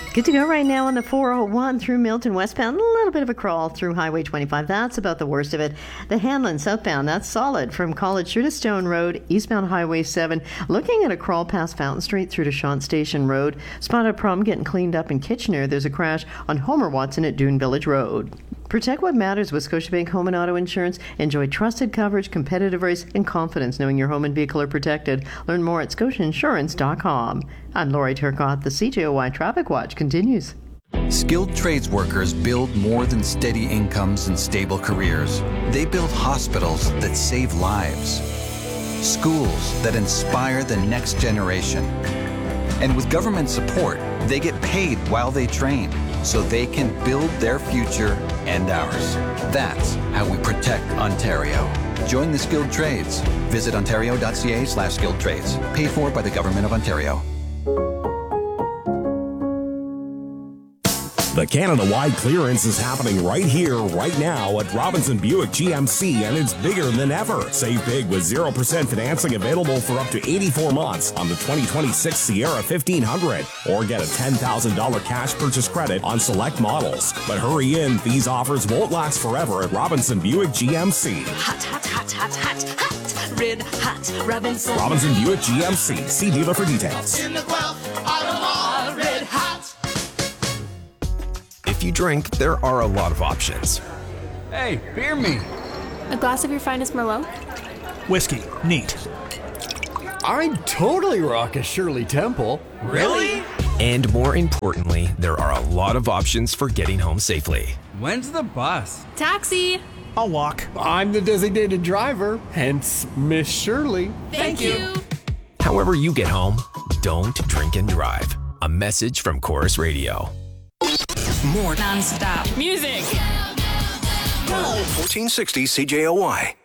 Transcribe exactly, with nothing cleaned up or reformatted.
Good to go right now on the four oh one through Milton westbound. A little bit of a crawl through Highway twenty-five. That's about the worst of it. The Hanlon southbound, that's solid from College through to Stone Road, eastbound Highway seven. Looking at a crawl past Fountain Street through to Shant Station Road. Spotted a problem getting cleaned up in Kitchener. There's a crash on Homer Watson at Dune Village Road. Protect what matters with Scotiabank Home and Auto Insurance. Enjoy trusted coverage, competitive rates, and confidence knowing your home and vehicle are protected. Learn more at scotia insurance dot com. I'm Lori Turcotte. The C J O Y Traffic Watch continues. Skilled trades workers build more than steady incomes and stable careers. They build hospitals that save lives, schools that inspire the next generation. And with government support, they get paid while they train, so they can build their future and ours. That's how we protect Ontario. Join the skilled trades. Visit ontario.ca slash skilled trades. Paid for by the Government of Ontario. The Canada-wide clearance is happening right here, right now at Robinson Buick G M C, and it's bigger than ever. Save big with zero percent financing available for up to eighty-four months on the twenty twenty-six Sierra fifteen hundred, or get a ten thousand dollars cash purchase credit on select models. But hurry in, these offers won't last forever at Robinson Buick G M C. Hot, hot, hot, hot, hot, hot, red hot, Robinson. Robinson Buick G M C. See dealer for details. In the Guelph Auto Mall, red hot. If you drink, there are a lot of options. Hey, beer me. A glass of your finest Merlot? Whiskey. Neat. I'd totally rock a Shirley Temple. Really? And more importantly, there are a lot of options for getting home safely. When's the bus? Taxi! I'll walk. I'm the designated driver, hence Miss Shirley. Thank, Thank you. you. However you get home, don't drink and drive. A message from Chorus Radio. More non-stop music. fourteen sixty C J O Y.